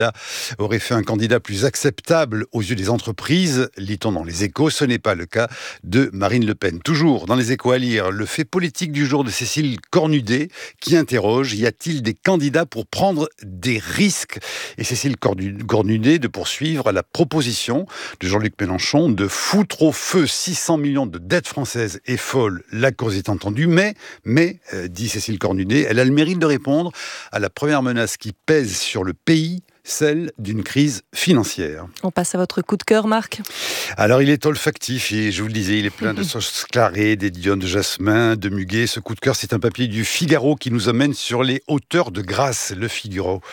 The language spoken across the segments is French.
aurait fait un candidat plus acceptable aux yeux des entreprises, lit-on dans Les Échos. Ce n'est pas le cas de Marine Le Pen. Toujours dans Les Échos à lire, le fait politique du jour de Cécile Cornudet qui interroge: y a-t-il des candidats pour prendre des risques? Et Cécile Cornudet de poursuivre la proposition de Jean-Luc Mélenchon de foutre au feu 600 millions de dettes françaises est folle, la cause est entendue, mais, dit Cécile Cornudet, elle a le mérite de répondre à la première menace qui pèse sur le pays, celle d'une crise financière. On passe à votre coup de cœur, Marc. Alors, il est olfactif et je vous le disais, il est plein de sauce clarée, d'édillons de jasmin, de muguet. Ce coup de cœur, c'est un papier du Figaro qui nous amène sur les hauteurs de Grasse. Le Figaro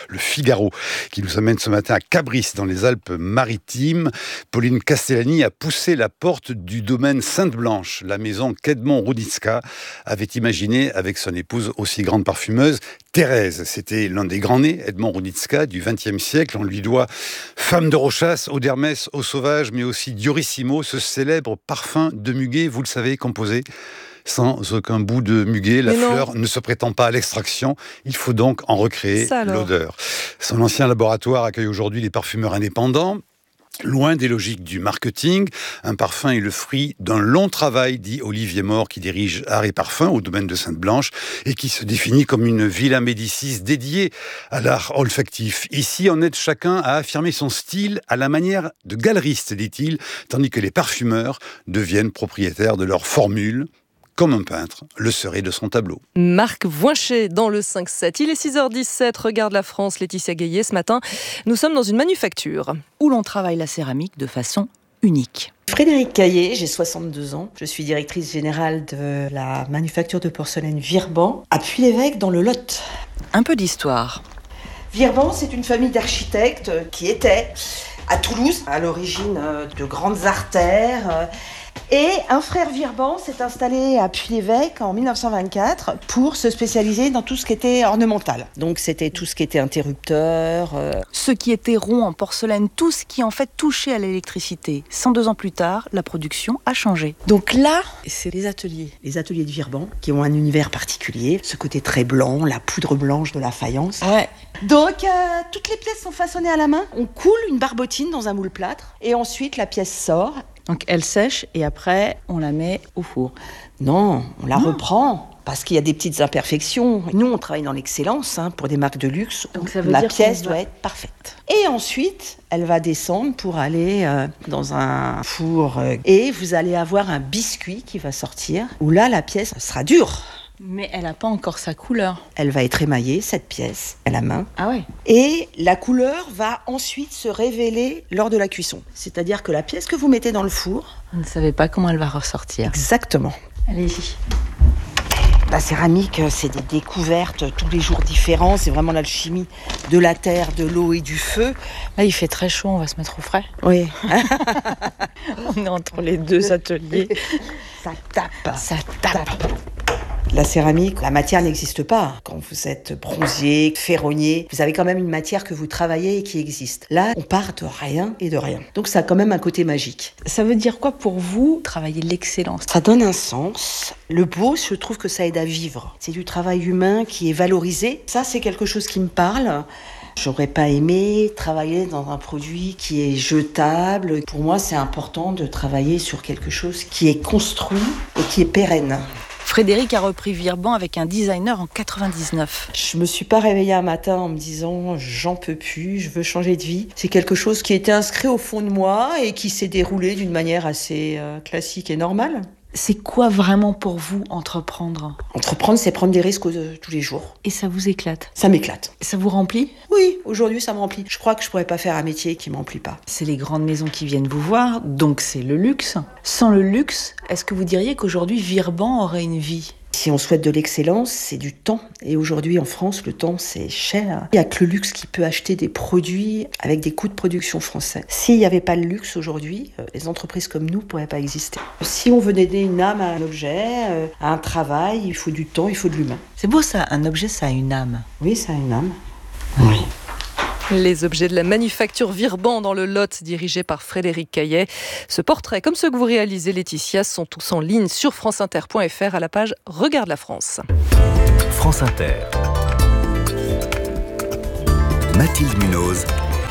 qui nous amène ce matin à Cabris, dans les Alpes-Maritimes. Pauline Castellani a poussé la porte du domaine Sainte-Blanche, la maison qu'Edmond Rudnicka avait imaginée avec son épouse, aussi grande parfumeuse, Thérèse. C'était l'un des grands nés, Edmond Rudnicka, du XXe siècle. On lui doit Femme de Rochas, Eau d'Hermès, Eau sauvage, mais aussi Diorissimo, ce célèbre parfum de muguet, vous le savez, composé sans aucun bout de muguet. La fleur ne se prétend pas à l'extraction. Il faut donc en recréer l'odeur. Son ancien laboratoire accueille aujourd'hui les parfumeurs indépendants. Loin des logiques du marketing, un parfum est le fruit d'un long travail, dit Olivier Mort, qui dirige Art et Parfum au domaine de Sainte-Blanche et qui se définit comme une Villa Médicis dédiée à l'art olfactif. Ici, on aide chacun à affirmer son style à la manière de galeriste, dit-il, tandis que les parfumeurs deviennent propriétaires de leur formule, comme un peintre le serait de son tableau. Marc Voinchet dans le 5-7. Il est 6h17, regarde la France, Laetitia Gaillet. Ce matin, nous sommes dans une manufacture où l'on travaille la céramique de façon unique. Frédéric Caillet, j'ai 62 ans. Je suis directrice générale de la manufacture de porcelaine Virban à Puy-l'Évêque dans le Lot. Un peu d'histoire. Virban, c'est une famille d'architectes qui étaient à Toulouse, à l'origine de grandes artères. Et un frère Virban s'est installé à Puy-l'Évêque en 1924 pour se spécialiser dans tout ce qui était ornemental. Donc c'était tout ce qui était interrupteur. Ce qui était rond en porcelaine, tout ce qui en fait touchait à l'électricité. 102 ans plus tard, la production a changé. Donc là, c'est les ateliers de Virban qui ont un univers particulier. Ce côté très blanc, la poudre blanche de la faïence. Ouais. Donc toutes les pièces sont façonnées à la main. On coule une barbotine dans un moule plâtre et ensuite la pièce sort. Donc elle sèche et après on la met au four. Non, on la reprend parce qu'il y a des petites imperfections. Nous, on travaille dans l'excellence pour des marques de luxe. Donc ça veut la dire pièce doit être parfaite. Et ensuite, elle va descendre pour aller dans un four et vous allez avoir un biscuit qui va sortir où là, la pièce sera dure. Mais elle n'a pas encore sa couleur. Elle va être émaillée, cette pièce, à la main. Ah ouais. Et la couleur va ensuite se révéler lors de la cuisson. C'est-à-dire que la pièce que vous mettez dans le four... Vous ne savez pas comment elle va ressortir. Exactement. Allez-y. La céramique, c'est des découvertes tous les jours différents. C'est vraiment l'alchimie de la terre, de l'eau et du feu. Là, il fait très chaud, on va se mettre au frais. Oui. On est entre les deux ateliers. Ça tape. La céramique, la matière n'existe pas. Quand vous êtes bronzier, ferronnier, vous avez quand même une matière que vous travaillez et qui existe. Là, on part de rien et de rien. Donc ça a quand même un côté magique. Ça veut dire quoi pour vous, travailler l'excellence? Ça donne un sens. Le beau, je trouve que ça aide à vivre. C'est du travail humain qui est valorisé. Ça, c'est quelque chose qui me parle. J'aurais pas aimé travailler dans un produit qui est jetable. Pour moi, c'est important de travailler sur quelque chose qui est construit et qui est pérenne. Frédéric a repris Virban avec un designer en 99. Je me suis pas réveillée un matin en me disant j'en peux plus, je veux changer de vie. C'est quelque chose qui était inscrit au fond de moi et qui s'est déroulé d'une manière assez classique et normale. C'est quoi vraiment pour vous entreprendre? Entreprendre, c'est prendre des risques tous les jours. Et ça vous éclate? Ça m'éclate. Ça vous remplit? Oui, aujourd'hui ça me remplit. Je crois que je pourrais pas faire un métier qui m'emplit pas. C'est les grandes maisons qui viennent vous voir, donc c'est le luxe. Sans le luxe, est-ce que vous diriez qu'aujourd'hui Virban aurait une vie? Si on souhaite de l'excellence, c'est du temps. Et aujourd'hui, en France, le temps, c'est cher. Il n'y a que le luxe qui peut acheter des produits avec des coûts de production français. S'il n'y avait pas le luxe aujourd'hui, les entreprises comme nous ne pourraient pas exister. Si on veut donner une âme à un objet, à un travail, il faut du temps, il faut de l'humain. C'est beau ça, un objet, ça a une âme. Oui, ça a une âme. Oui. Les objets de la manufacture Virban dans le Lot, dirigé par Frédéric Caillet. Ce portrait, comme ceux que vous réalisez, Laetitia, sont tous en ligne sur franceinter.fr à la page Regarde la France. France Inter. Mathilde Munoz.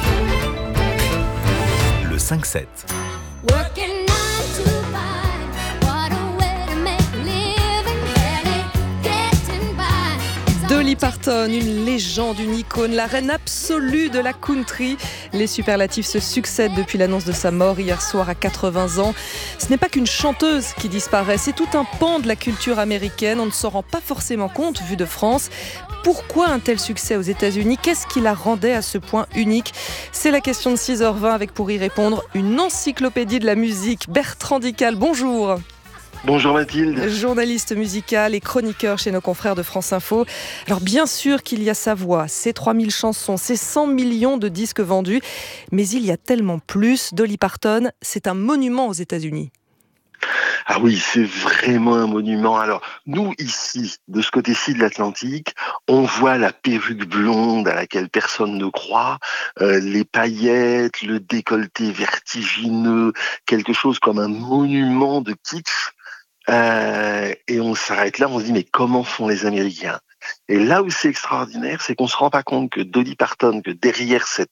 5-7. Working 9 to 5, what a way to make a living, barely getting by. Dolly Parton, une légende, une icône, la reine absolue de la country. Les superlatifs se succèdent depuis l'annonce de sa mort hier soir à 80 ans. Ce n'est pas qu'une chanteuse qui disparaît, c'est tout un pan de la culture américaine. On ne s'en rend pas forcément compte vu de France. Pourquoi un tel succès aux États-Unis ? Qu'est-ce qui la rendait à ce point unique ? C'est la question de 6h20 avec pour y répondre une encyclopédie de la musique. Bertrand Dical, bonjour. Bonjour Mathilde. Journaliste musical et chroniqueur chez nos confrères de France Info. Alors bien sûr qu'il y a sa voix, ses 3000 chansons, ses 100 millions de disques vendus, mais il y a tellement plus. Dolly Parton, c'est un monument aux États-Unis. Ah oui, c'est vraiment un monument. Alors, nous, ici, de ce côté-ci de l'Atlantique, on voit la perruque blonde à laquelle personne ne croit, les paillettes, le décolleté vertigineux, quelque chose comme un monument de kitsch. Et on s'arrête là, on se dit, mais comment font les Américains ? Et là où c'est extraordinaire, c'est qu'on se rend pas compte que Dolly Parton, que derrière cette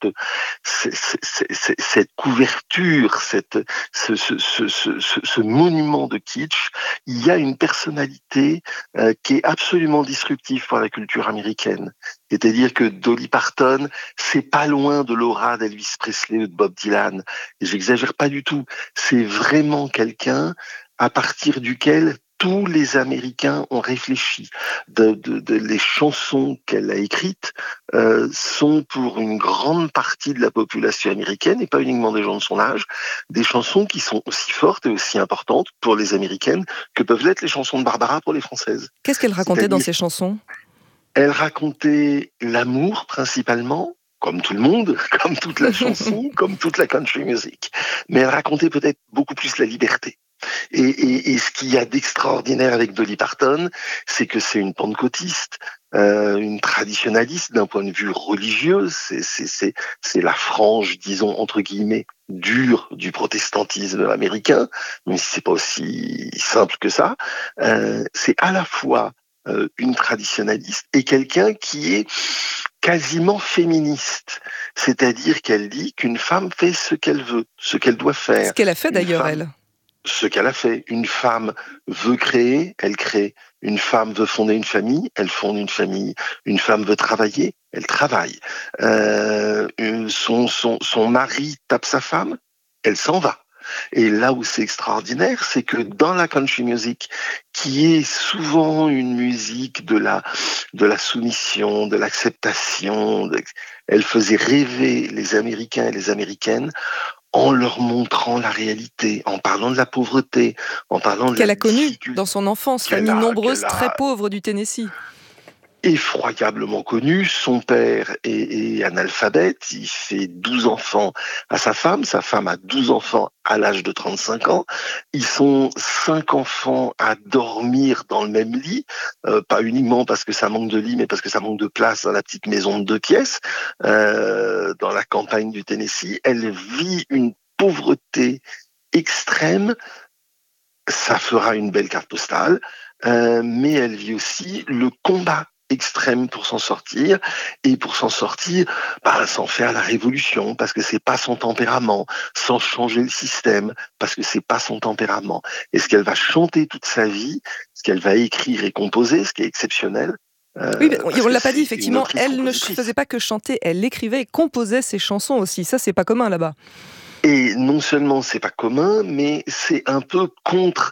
couverture, ce monument de kitsch, il y a une personnalité qui est absolument disruptive pour la culture américaine. C'est-à-dire que Dolly Parton, c'est pas loin de l'aura d'Elvis Presley ou de Bob Dylan. Et j'exagère pas du tout. C'est vraiment quelqu'un à partir duquel tous les Américains ont réfléchi. Les chansons qu'elle a écrites sont pour une grande partie de la population américaine, et pas uniquement des gens de son âge, des chansons qui sont aussi fortes et aussi importantes pour les Américaines que peuvent l'être les chansons de Barbara pour les Françaises. Qu'est-ce qu'elle racontait dans ses chansons ? Elle racontait l'amour principalement, comme tout le monde, comme toute la chanson, comme toute la country music. Mais elle racontait peut-être beaucoup plus la liberté. Et ce qu'il y a d'extraordinaire avec Dolly Parton, c'est que c'est une pentecôtiste, une traditionnaliste d'un point de vue religieux. C'est la frange, disons entre guillemets, dure du protestantisme américain, mais c'est pas aussi simple que ça. C'est à la fois une traditionnaliste et quelqu'un qui est quasiment féministe. C'est-à-dire qu'elle dit qu'une femme fait ce qu'elle veut, ce qu'elle doit faire. Ce qu'elle a fait d'ailleurs, elle. Ce qu'elle a fait. Une femme veut créer, elle crée. Une femme veut fonder une famille, elle fonde une famille. Une femme veut travailler, elle travaille. Son mari tape sa femme, elle s'en va. Et là où c'est extraordinaire, c'est que dans la country music, qui est souvent une musique de la soumission, de l'acceptation, elle faisait rêver les Américains et les Américaines en leur montrant la réalité, en parlant de la pauvreté, en parlant de qu'elle la a connue difficulté. dans son enfance, famille nombreuse, très pauvre du Tennessee. Effroyablement connu. Son père est analphabète, il fait 12 enfants à sa femme a 12 enfants à l'âge de 35 ans. Ils sont 5 enfants à dormir dans le même lit, pas uniquement parce que ça manque de lit, mais parce que ça manque de place dans la petite maison de 2 pièces, dans la campagne du Tennessee. Elle vit une pauvreté extrême. Ça fera une belle carte postale, mais elle vit aussi le combat extrême pour s'en sortir, et pour s'en sortir, sans faire la révolution, parce que c'est pas son tempérament, sans changer le système, parce que c'est pas son tempérament. Et ce qu'elle va chanter toute sa vie, ce qu'elle va écrire et composer, ce qui est exceptionnel. Oui, on l'a pas dit, effectivement, elle ne faisait pas que chanter, elle écrivait et composait ses chansons aussi. Ça, c'est pas commun là-bas. Et non seulement c'est pas commun, mais c'est un peu contre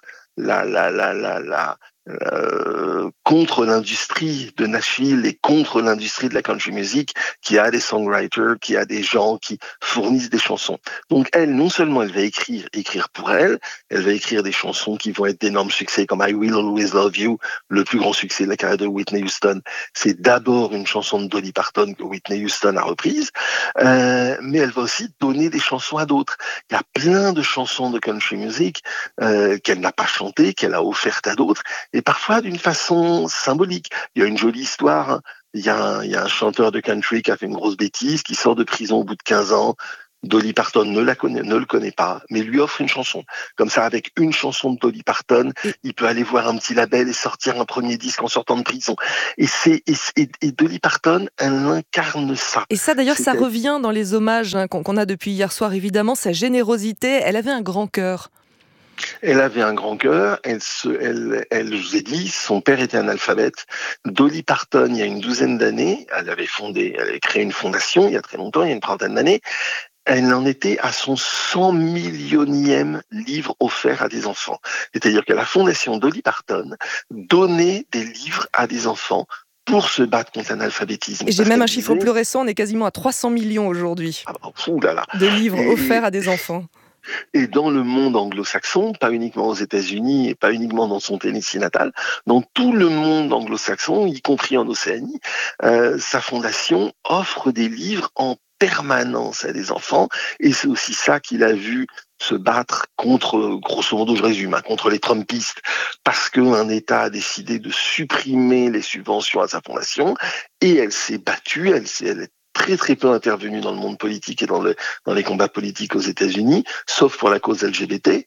contre l'industrie de Nashville et contre l'industrie de la country music, qui a des songwriters, qui a des gens qui fournissent des chansons. Donc elle, non seulement elle va écrire pour elle va écrire des chansons qui vont être d'énormes succès comme I Will Always Love You, le plus grand succès de la carrière de Whitney Houston. C'est d'abord une chanson de Dolly Parton que Whitney Houston a reprise, mais elle va aussi donner des chansons à d'autres. Il y a plein de chansons de country music qu'elle n'a pas chantées, qu'elle a offertes à d'autres, et parfois d'une façon symbolique. Il y a une jolie histoire. Il y a un chanteur de country qui a fait une grosse bêtise, qui sort de prison au bout de 15 ans. Dolly Parton ne le connaît pas, mais lui offre une chanson. Comme ça, avec une chanson de Dolly Parton, il peut aller voir un petit label et sortir un premier disque en sortant de prison. Et Dolly Parton, elle incarne ça. Et ça, d'ailleurs, ça revient dans les hommages qu'on a depuis hier soir, évidemment, sa générosité. Elle avait un grand cœur. Elle avait un grand cœur. Je vous ai dit, son père était analphabète. Dolly Parton, il y a une douzaine d'années, elle avait créé une fondation, il y a très longtemps, il y a une trentaine d'années. Elle en était à son 100 millionième livre offert à des enfants. C'est-à-dire que la fondation Dolly Parton donnait des livres à des enfants pour se battre contre l'analphabétisme. Et j'ai même un chiffre plus récent, on est quasiment à 300 millions aujourd'hui de livres offerts à des enfants. Et dans le monde anglo-saxon, pas uniquement aux États-Unis et pas uniquement dans son Tennessee natal, dans tout le monde anglo-saxon, y compris en Océanie, sa fondation offre des livres en permanence à des enfants, et c'est aussi ça qu'il a vu se battre contre, grosso modo, je résume, contre les Trumpistes, parce qu'un État a décidé de supprimer les subventions à sa fondation, et elle s'est battue, elle est très très peu intervenue dans le monde politique et dans les combats politiques aux États-Unis, sauf pour la cause LGBT.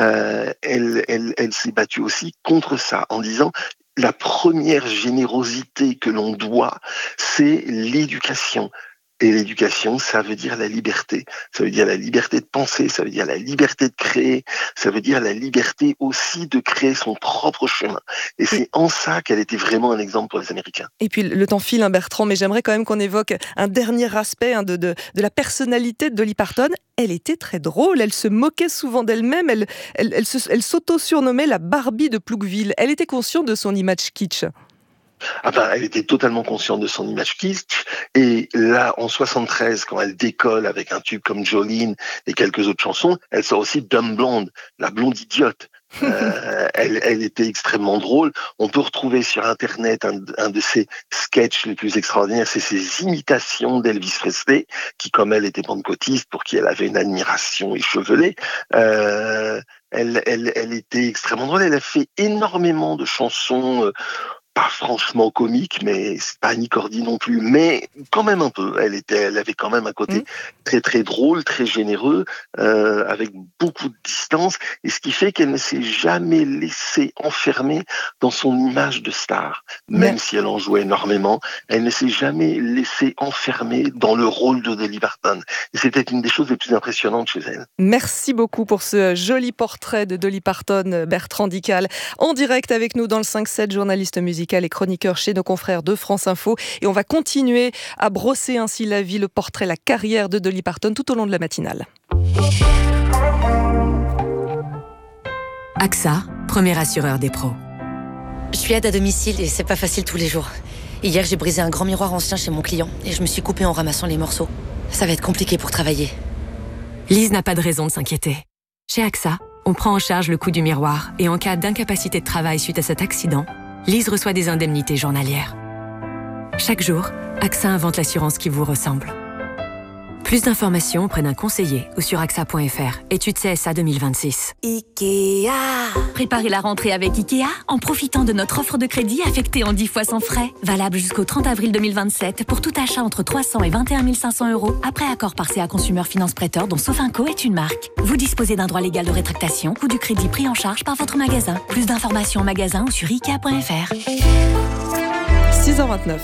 Elle s'est battue aussi contre ça, en disant la première générosité que l'on doit, c'est l'éducation. Et l'éducation, ça veut dire la liberté. Ça veut dire la liberté de penser, ça veut dire la liberté de créer, ça veut dire la liberté aussi de créer son propre chemin. Et c'est en ça qu'elle était vraiment un exemple pour les Américains. Et puis le temps file, Bertrand, mais j'aimerais quand même qu'on évoque un dernier aspect de la personnalité de Dolly Parton. Elle était très drôle, elle se moquait souvent d'elle-même, elle s'auto-surnommait la Barbie de Plouqueville. Elle était consciente de son image kitsch. Elle était totalement consciente de son image kitsch, et là, en 73, quand elle décolle avec un tube comme Jolene et quelques autres chansons, elle sort aussi Dumb Blonde, la blonde idiote. Elle était extrêmement drôle. On peut retrouver sur Internet un de ses sketchs les plus extraordinaires, c'est ses imitations d'Elvis Presley, qui, comme elle, était pentecôtiste, pour qui elle avait une admiration échevelée. Elle était extrêmement drôle. Elle a fait énormément de chansons pas franchement comique, mais c'est pas Annie Cordy non plus, mais quand même un peu. Elle avait quand même un côté très très drôle, très généreux, avec beaucoup de distance, et ce qui fait qu'elle ne s'est jamais laissée enfermer dans son image de star, même si elle en jouait énormément. Elle ne s'est jamais laissée enfermer dans le rôle de Dolly Parton. Et c'était une des choses les plus impressionnantes chez elle. Merci beaucoup pour ce joli portrait de Dolly Parton, Bertrand Dical, en direct avec nous dans le 5-7, journaliste musical et chroniqueur chez nos confrères de France Info. Et on va continuer à brosser ainsi la vie, le portrait, la carrière de Dolly Parton tout au long de la matinale. AXA, premier assureur des pros. Je suis aide à domicile et c'est pas facile tous les jours. Hier, j'ai brisé un grand miroir ancien chez mon client et je me suis coupée en ramassant les morceaux. Ça va être compliqué pour travailler. Lise n'a pas de raison de s'inquiéter. Chez AXA, on prend en charge le coût du miroir et en cas d'incapacité de travail suite à cet accident, Lise reçoit des indemnités journalières. Chaque jour, AXA invente l'assurance qui vous ressemble. Plus d'informations auprès d'un conseiller ou sur AXA.fr. Étude CSA 2026. Ikea. Préparez la rentrée avec Ikea en profitant de notre offre de crédit affectée en 10 fois sans frais. Valable jusqu'au 30 avril 2027 pour tout achat entre 300 et 21 500 € après accord par CA Consumer Finance Prêteur dont Sofinco est une marque. Vous disposez d'un droit légal de rétractation ou du crédit pris en charge par votre magasin. Plus d'informations en magasin ou sur Ikea.fr. 6h29.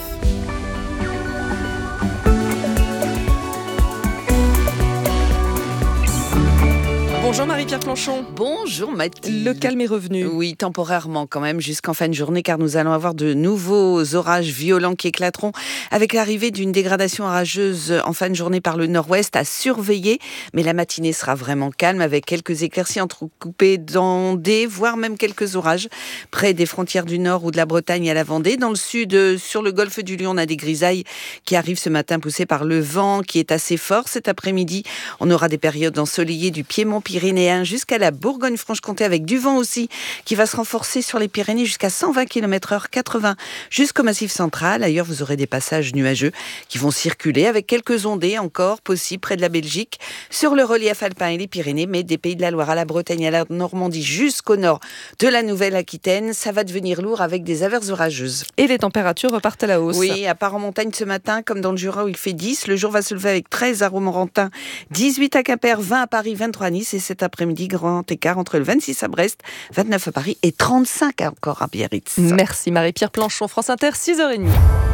Bonjour Marie-Pierre Planchon. Bonjour Mathilde. Le calme est revenu. Oui, temporairement quand même, jusqu'en fin de journée, car nous allons avoir de nouveaux orages violents qui éclateront avec l'arrivée d'une dégradation orageuse en fin de journée par le nord-ouest à surveiller. Mais la matinée sera vraiment calme avec quelques éclaircies entrecoupées d'ondées, voire même quelques orages près des frontières du nord ou de la Bretagne à la Vendée. Dans le sud, sur le golfe du Lion, on a des grisailles qui arrivent ce matin poussées par le vent qui est assez fort. Cet après-midi, on aura des périodes ensoleillées du Piémont-Pyrénées pyrénéen jusqu'à la Bourgogne-Franche-Comté avec du vent aussi qui va se renforcer sur les Pyrénées jusqu'à 120 km/h, 80 jusqu'au Massif central. Ailleurs, vous aurez des passages nuageux qui vont circuler avec quelques ondées encore possibles près de la Belgique sur le relief alpin et les Pyrénées, mais des Pays de la Loire à la Bretagne, à la Normandie jusqu'au nord de la Nouvelle-Aquitaine, ça va devenir lourd avec des averses orageuses. Et les températures repartent à la hausse. Oui, à part en montagne ce matin, comme dans le Jura où il fait 10, le jour va se lever avec 13 à Romorantin, 18 à Quimper, 20 à Paris, 23 à Nice, et cet après-midi, grand écart entre le 26 à Brest, 29 à Paris et 35 encore à Biarritz. Merci Marie-Pierre Planchon, France Inter, 6h30.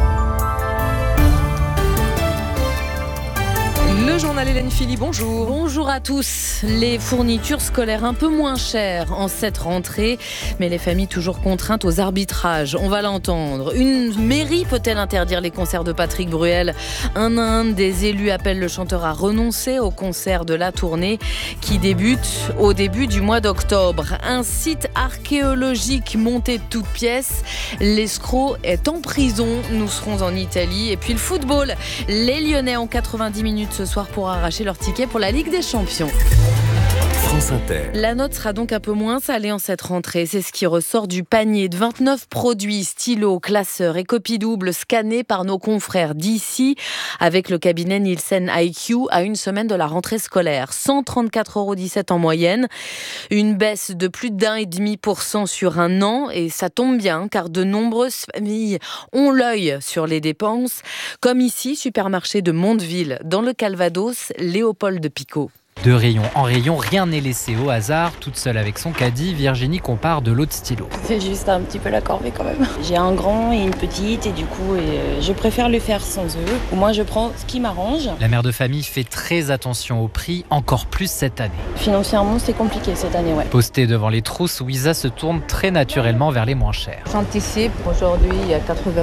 Le journal Hélène Philly, bonjour. Bonjour à tous. Les fournitures scolaires un peu moins chères en cette rentrée, mais les familles toujours contraintes aux arbitrages. On va l'entendre. Une mairie peut-elle interdire les concerts de Patrick Bruel ? Un des élus appelle le chanteur à renoncer au concert de la tournée qui débute au début du mois d'octobre. Un site archéologique monté de toutes pièces. L'escroc est en prison. Nous serons en Italie. Et puis le football. Les Lyonnais ont 90 minutes ce soir pour arracher leur ticket pour la Ligue des Champions. France Inter. La note sera donc un peu moins salée en cette rentrée. C'est ce qui ressort du panier de 29 produits, stylos, classeurs et copies doubles scannés par nos confrères d'ici avec le cabinet Nielsen IQ à une semaine de la rentrée scolaire. 134,17 € en moyenne. Une baisse de plus d'1,5% sur un an. Et ça tombe bien car de nombreuses familles ont l'œil sur les dépenses. Comme ici, supermarché de Mondeville, dans le Calvados, Léopold Picot. De rayon en rayon, rien n'est laissé au hasard. Toute seule avec son caddie, Virginie compare de l'eau de stylo. C'est juste un petit peu la corvée quand même. J'ai un grand et une petite et du coup je préfère le faire sans eux. Au moins je prends ce qui m'arrange. La mère de famille fait très attention au prix, encore plus cette année. Financièrement c'est compliqué cette année, ouais. Postée devant les trousses, Ouisa se tourne très naturellement vers les moins chers. J'anticipe, aujourd'hui il y a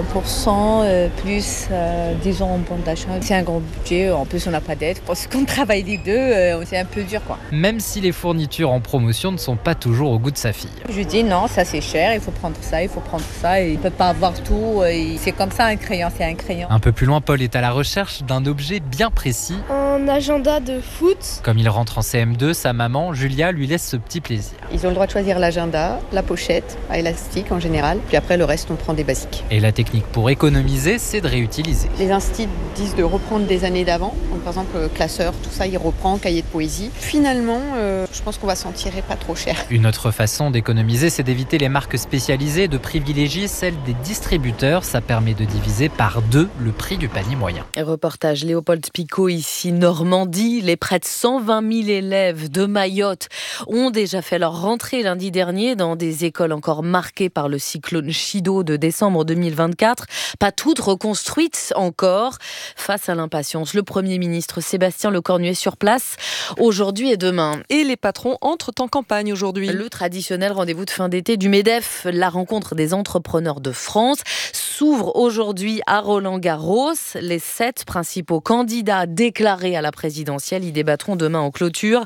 80%, plus 10 ans en bon d'achat. C'est un gros budget, en plus on n'a pas d'aide. Parce qu'on travaille les deux, c'est un peu dur quoi. Même si les fournitures en promotion ne sont pas toujours au goût de sa fille. Je dis non, ça c'est cher, il faut prendre ça, et il ne peut pas avoir tout. C'est comme ça un crayon, c'est un crayon. Un peu plus loin, Paul est à la recherche d'un objet bien précis. Un agenda de foot. Comme il rentre en CM2, sa maman, Julia, lui laisse ce petit plaisir. Ils ont le droit de choisir l'agenda, la pochette, à élastique en général, puis après le reste on prend des basiques. Et la technique pour économiser, c'est de réutiliser. Les instituts disent de reprendre des années d'avant. Donc, par exemple, classeur, tout ça, il reprend, cahier de poésie. Finalement, je pense qu'on va s'en tirer pas trop cher. Une autre façon d'économiser, c'est d'éviter les marques spécialisées, de privilégier celles des distributeurs. Ça permet de diviser par 2 le prix du panier moyen. Reportage Léopold Picot, ici Normandie. Les près de 120 000 élèves de Mayotte ont déjà fait leur rentrée lundi dernier dans des écoles encore marquées par le cyclone Chido de décembre 2024. Pas toutes reconstruites encore. Face à l'impatience, le Premier ministre Sébastien Lecornu est sur place aujourd'hui et demain. Et les patrons entrent en campagne aujourd'hui. Le traditionnel rendez-vous de fin d'été du MEDEF, la rencontre des entrepreneurs de France, s'ouvre aujourd'hui à Roland-Garros. Les 7 principaux candidats déclarés à la présidentielle y débattront demain en clôture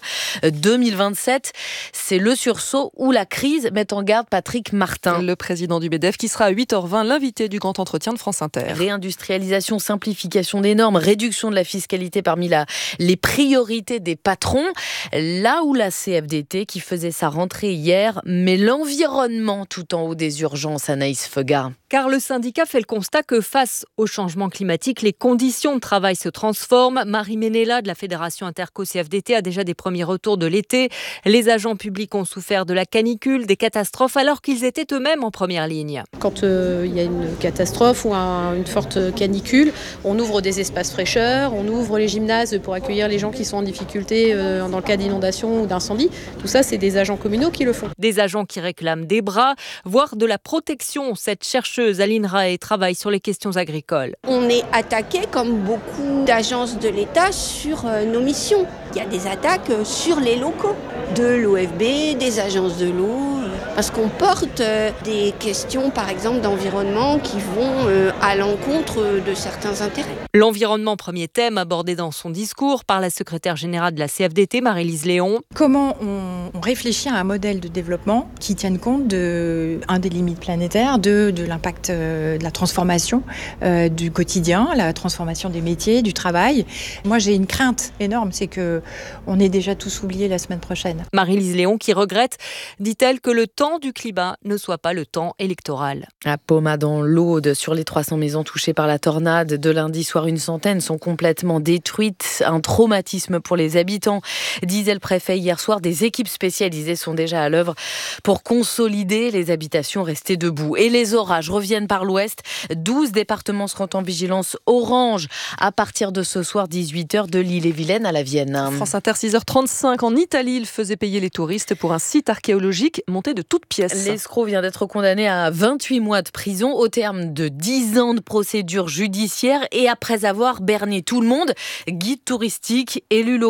2027. C'est le sursaut où la crise met en garde Patrick Martin. Le président du MEDEF qui sera à 8h20 l'invité du grand entretien de France Inter. Réindustrialisation, simplification des normes, réduction de la fiscalité parmi les priorités des patrons. Là où la CFDT qui faisait sa rentrée hier met l'environnement tout en haut des urgences, Anaïs Feugat. Car le syndicat fait le constat que face au changement climatique, les conditions de travail se transforment. Marie Ménéla de la Fédération Interco-CFDT a déjà des premiers retours de l'été. Les agents publics ont souffert de la canicule, des catastrophes, alors qu'ils étaient eux-mêmes en première ligne. Quand il y a une catastrophe ou une forte canicule, on ouvre des espaces fraîcheurs, on ouvre les gymnases pour accueillir les gens qui sont en difficulté dans le cas d'inondation ou d'incendie. Tout ça, c'est des agents communaux qui le font. Des agents qui réclament des bras, voire de la protection. Cette chercheuse à l'INRAE travaille sur les questions agricoles. On est attaqué, comme beaucoup d'agences de l'État, sur nos missions. Il y a des attaques sur les locaux de l'OFB, des agences de l'eau, parce qu'on porte des questions, par exemple, d'environnement qui vont à l'encontre de certains intérêts. L'environnement, premier thème abordé dans son discours par la secrétaire générale de la CFDT, Marie-Lise Léon. Comment on réfléchit à un modèle de développement qui tienne compte des limites planétaires, de l'impact l'impact de la transformation du quotidien, la transformation des métiers, du travail. Moi, j'ai une crainte énorme, c'est qu'on ait déjà tous oublié la semaine prochaine. Marie-Lise Léon qui regrette, dit-elle, que le temps du climat ne soit pas le temps électoral. À Poma dans l'Aude, sur les 300 maisons touchées par la tornade de lundi soir, une centaine sont complètement détruites. Un traumatisme pour les habitants, disait le préfet hier soir. Des équipes spécialisées sont déjà à l'œuvre pour consolider les habitations restées debout. Et les orages reviennent par l'ouest. 12 départements seront en vigilance orange à partir de ce soir 18h de l'Ille-et-Vilaine à la Vienne. France Inter 6h35. En Italie, il faisait payer les touristes pour un site archéologique monté de toutes pièces. L'escroc vient d'être condamné à 28 mois de prison au terme de 10 ans de procédure judiciaire et après avoir berné tout le monde, guide touristique, élus locaux